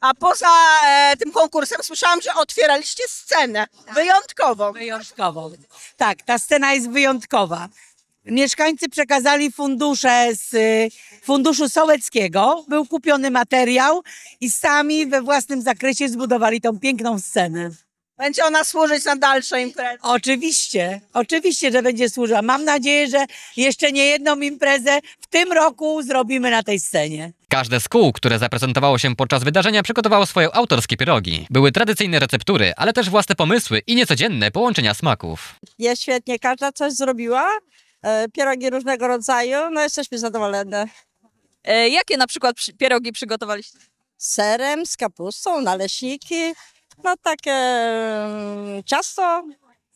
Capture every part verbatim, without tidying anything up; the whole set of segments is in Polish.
A poza e, tym konkursem słyszałam, że otwieraliście scenę wyjątkową. Wyjątkową. Tak, ta scena jest wyjątkowa. Mieszkańcy przekazali fundusze z y, Funduszu Sołeckiego, był kupiony materiał i sami we własnym zakresie zbudowali tą piękną scenę. Będzie ona służyć na dalsze imprezy. Oczywiście, oczywiście, że będzie służyła. Mam nadzieję, że jeszcze nie jedną imprezę w tym roku zrobimy na tej scenie. Każde z kół, które zaprezentowało się podczas wydarzenia, przygotowało swoje autorskie pierogi. Były tradycyjne receptury, ale też własne pomysły i niecodzienne połączenia smaków. Jest świetnie, każda coś zrobiła. E, pierogi różnego rodzaju, no jesteśmy zadowolone. E, jakie na przykład przy, pierogi przygotowaliście? Z serem, z kapustą, naleśniki, no takie mm, ciasto.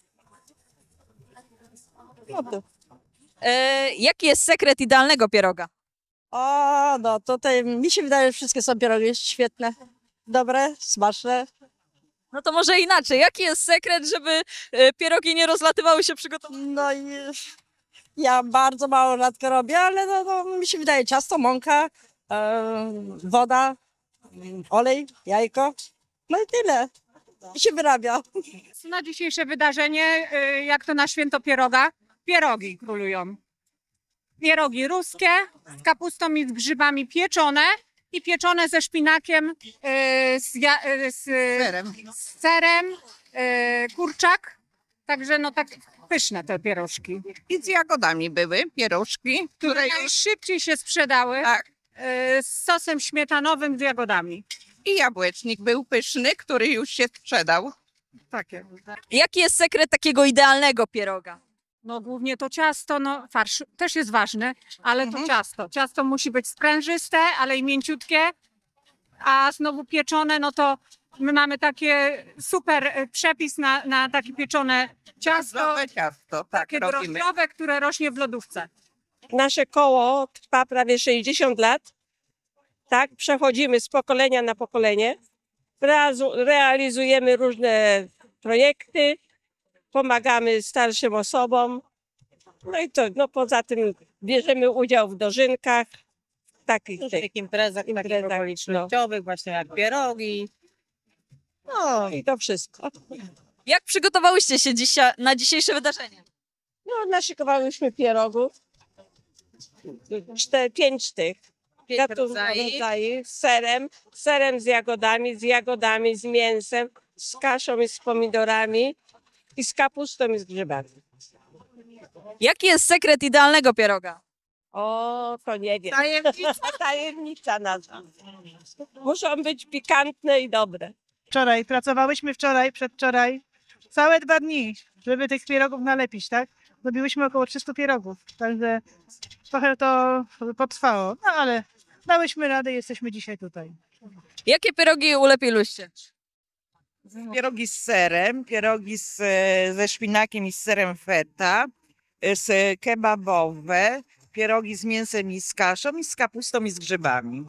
No to. E, jaki jest sekret idealnego pieroga? O, no tutaj mi się wydaje, że wszystkie są pierogi świetne, dobre, smaczne. No to może inaczej. Jaki jest sekret, żeby e, pierogi nie rozlatywały się przy gotowaniu? No i ja bardzo mało rzadko robię, ale no, no, mi się wydaje ciasto, mąka, e, woda, olej, jajko, no i tyle. I się wyrabia. Na dzisiejsze wydarzenie, y, jak to na święto pieroga, pierogi królują. Pierogi ruskie z kapustą i z grzybami pieczone i pieczone ze szpinakiem, y, z, ja, y, z Serem. z serem, y, kurczak. Także no tak pyszne te pierożki. I z jagodami były pierożki, które już Najszybciej się sprzedały tak. y, z sosem śmietanowym z jagodami. I jabłecznik był pyszny, który już się sprzedał. Takie. Jaki jest sekret takiego idealnego pieroga? No głównie to ciasto, no farsz też jest ważny, ale to ciasto. Ciasto musi być sprężyste, ale i mięciutkie, a znowu pieczone, no to my mamy takie super e, przepis na, na takie pieczone ciasto, Zdrowe ciasto, tak takie robimy. drożdżowe, które rośnie w lodówce. Nasze koło trwa prawie sześćdziesiąt lat. Tak, przechodzimy z pokolenia na pokolenie. Reazu- Realizujemy różne projekty, pomagamy starszym osobom. No i to, no poza tym bierzemy udział w dożynkach, w takich tych, Takich imprezach, takich imprezach, okolicznościowych, właśnie jak pierogi. no i to wszystko. Jak przygotowałyście się dzisiaj, na dzisiejsze wydarzenie? No, naszykowałyśmy pierogów, cztery, pięć sztuk. Gatunków rodzajów. rodzajów, z serem, z serem z jagodami, z jagodami, z mięsem, z kaszą i z pomidorami i z kapustą i z grzybami. Jaki jest sekret idealnego pieroga? O, to nie wiem. Tajemnica. Tajemnica nasza. Muszą być pikantne i dobre. Wczoraj, pracowałyśmy wczoraj, przedwczoraj, całe dwa dni, żeby tych pierogów nalepić, tak? Zrobiłyśmy około trzysta pierogów, także trochę to potrwało, no ale dałyśmy radę i jesteśmy dzisiaj tutaj. Jakie pierogi ulepiłyście? Pierogi z serem, pierogi z, ze szpinakiem i z serem feta, z kebabowe, pierogi z mięsem i z kaszą i z kapustą i z grzybami.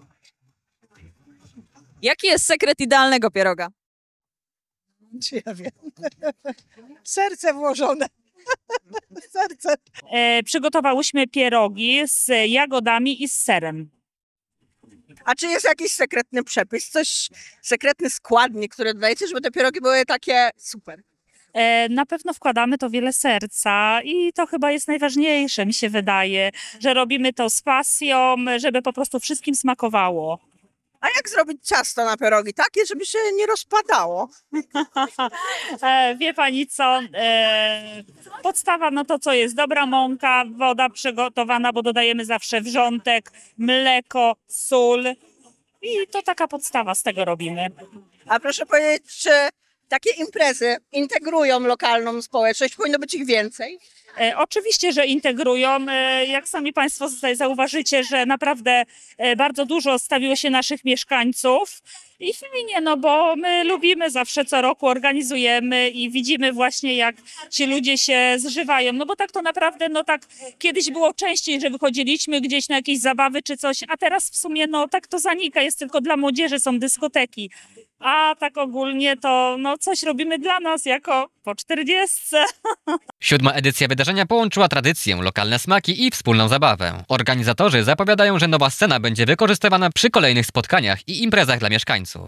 Jaki jest sekret idealnego pieroga? Czy ja wiem? Serce włożone. Serce. E, przygotowałyśmy pierogi z jagodami i z serem. A czy jest jakiś sekretny przepis, coś, sekretny składnik, który dodajecie, żeby te pierogi były takie super? E, na pewno wkładamy to wiele serca i to chyba jest najważniejsze, mi się wydaje, że robimy to z pasją, żeby po prostu wszystkim smakowało. A jak zrobić ciasto na pierogi takie, żeby się nie rozpadało? E, wie pani co, e, podstawa no to co jest, dobra mąka, woda przygotowana, bo dodajemy zawsze wrzątek, mleko, sól i to taka podstawa, z tego robimy. A proszę powiedzieć, czy takie imprezy integrują lokalną społeczność? Powinno być ich więcej? E, oczywiście, że integrują. E, jak sami państwo tutaj zauważycie, że naprawdę e, bardzo dużo stawiło się naszych mieszkańców i fajnie, no bo my lubimy zawsze co roku organizujemy i widzimy właśnie jak ci ludzie się zżywają, no bo tak to naprawdę, no tak kiedyś było częściej, że wychodziliśmy gdzieś na jakieś zabawy czy coś, a teraz w sumie no tak to zanika, jest tylko dla młodzieży, są dyskoteki. A tak ogólnie to no coś robimy dla nas jako po czterdziestce. Siódma edycja wydarzenia połączyła tradycję, lokalne smaki i wspólną zabawę. Organizatorzy zapowiadają, że nowa scena będzie wykorzystywana przy kolejnych spotkaniach i imprezach dla mieszkańców.